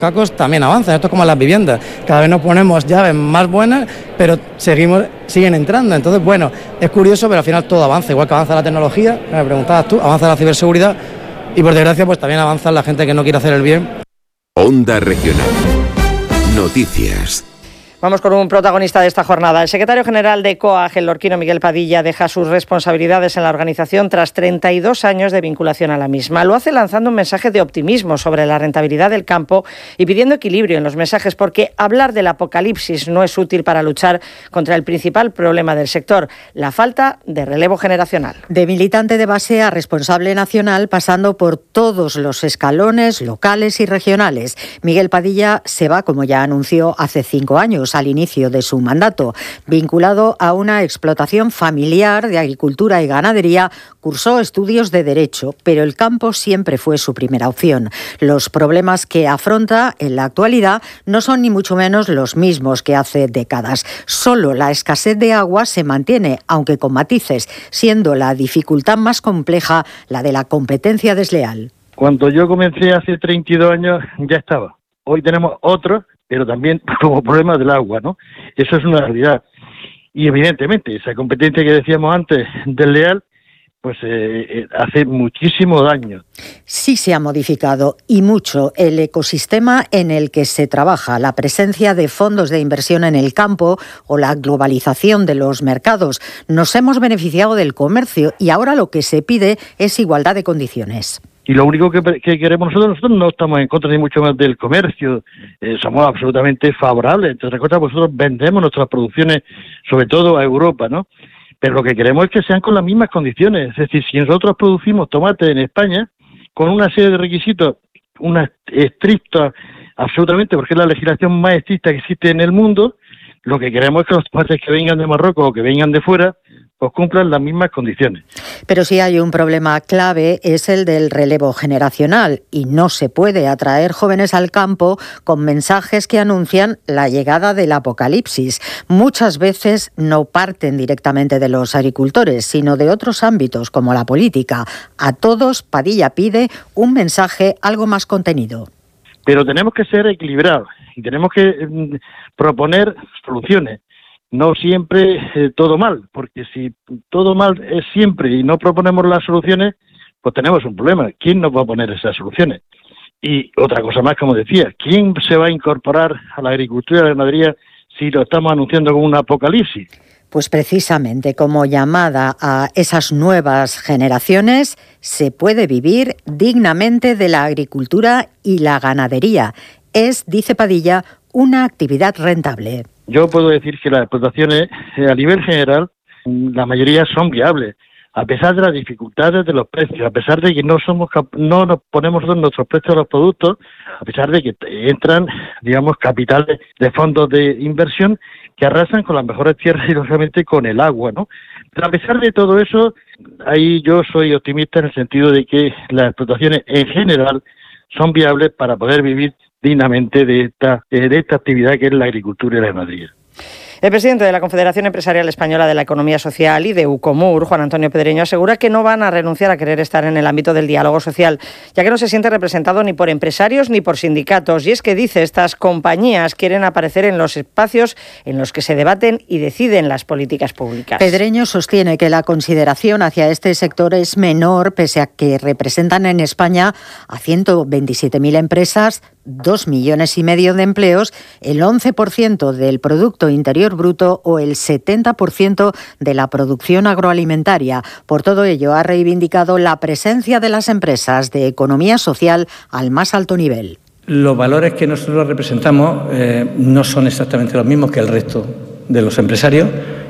Cacos también avanzan, esto es como las viviendas, cada vez nos ponemos llaves más buenas, pero siguen entrando, entonces bueno, es curioso, pero al final todo avanza, igual que avanza la tecnología, me preguntabas tú, avanza la ciberseguridad y por desgracia pues también avanza la gente que no quiere hacer el bien. Onda Regional. Noticias. Vamos con un protagonista de esta jornada. El secretario general de COAG, el lorquino Miguel Padilla, deja sus responsabilidades en la organización tras 32 años de vinculación a la misma. Lo hace lanzando un mensaje de optimismo sobre la rentabilidad del campo y pidiendo equilibrio en los mensajes, porque hablar del apocalipsis no es útil para luchar contra el principal problema del sector, la falta de relevo generacional. De militante de base a responsable nacional, pasando por todos los escalones locales y regionales. Miguel Padilla se va, como ya anunció hace 5 años, al inicio de su mandato. Vinculado a una explotación familiar de agricultura y ganadería, cursó estudios de Derecho, pero el campo siempre fue su primera opción. Los problemas que afronta en la actualidad no son ni mucho menos los mismos que hace décadas. Solo la escasez de agua se mantiene, aunque con matices, siendo la dificultad más compleja la de la competencia desleal. Cuando yo comencé hace 32 años ya estaba. Hoy tenemos otro, pero también como problema del agua, ¿no? Eso es una realidad. Y evidentemente esa competencia que decíamos antes, desleal, pues hace muchísimo daño. Sí se ha modificado y mucho el ecosistema en el que se trabaja, la presencia de fondos de inversión en el campo o la globalización de los mercados. Nos hemos beneficiado del comercio y ahora lo que se pide es igualdad de condiciones. Y lo único que queremos nosotros no estamos en contra ni mucho más del comercio, somos absolutamente favorables. Entre otras cosas, nosotros vendemos nuestras producciones, sobre todo a Europa, ¿no? Pero lo que queremos es que sean con las mismas condiciones. Es decir, si nosotros producimos tomate en España, con una serie de requisitos, una estricta, absolutamente, porque es la legislación más estricta que existe en el mundo, lo que queremos es que los tomates que vengan de Marruecos o que vengan de fuera, pues cumplan las mismas condiciones. Pero sí hay un problema clave, es el del relevo generacional, y no se puede atraer jóvenes al campo con mensajes que anuncian la llegada del apocalipsis. Muchas veces no parten directamente de los agricultores, sino de otros ámbitos como la política. A todos Padilla pide un mensaje algo más contenido. Pero tenemos que ser equilibrados y tenemos que proponer soluciones. No siempre todo mal, porque si todo mal es siempre y no proponemos las soluciones, pues tenemos un problema. ¿Quién nos va a poner esas soluciones? Y otra cosa más, como decía, ¿quién se va a incorporar a la agricultura y a la ganadería si lo estamos anunciando como un apocalipsis? Pues precisamente como llamada a esas nuevas generaciones, se puede vivir dignamente de la agricultura y la ganadería. Es, dice Padilla, una actividad rentable. Yo puedo decir que las explotaciones, a nivel general, la mayoría son viables, a pesar de las dificultades de los precios, a pesar de que no nos ponemos nuestros precios a los productos, a pesar de que entran, digamos, capitales de fondos de inversión que arrasan con las mejores tierras y, lógicamente, con el agua, ¿no? Pero a pesar de todo eso, ahí yo soy optimista en el sentido de que las explotaciones en general son viables para poder vivir dignamente de esta actividad que es la agricultura y la ganadería. El presidente de la Confederación Empresarial Española de la Economía Social y de UCOMUR, Juan Antonio Pedreño, asegura que no van a renunciar a querer estar en el ámbito del diálogo social, ya que no se siente representado ni por empresarios ni por sindicatos. Y es que, dice, estas compañías quieren aparecer en los espacios en los que se debaten y deciden las políticas públicas. Pedreño sostiene que la consideración hacia este sector es menor, pese a que representan en España a 127.000 empresas, 2,5 millones de empleos, el 11% del Producto Interior Bruto o el 70% de la producción agroalimentaria. Por todo ello, ha reivindicado la presencia de las empresas de economía social al más alto nivel. Los valores que nosotros representamos no son exactamente los mismos que el resto de los empresarios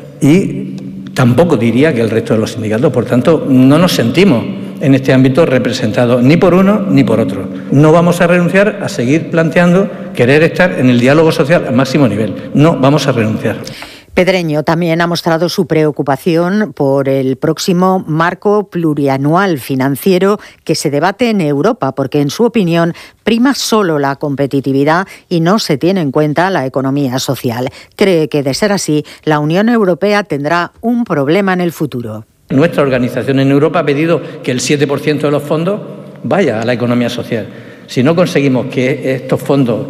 y tampoco diría que el resto de los sindicatos. Por tanto, no nos sentimos en este ámbito representados ni por uno ni por otro. No vamos a renunciar a seguir planteando querer estar en el diálogo social al máximo nivel. No vamos a renunciar. Pedreño también ha mostrado su preocupación por el próximo marco plurianual financiero que se debate en Europa, porque en su opinión prima solo la competitividad y no se tiene en cuenta la economía social. Cree que, de ser así, la Unión Europea tendrá un problema en el futuro. Nuestra organización en Europa ha pedido que el 7% de los fondos vaya a la economía social. Si no conseguimos que estos fondos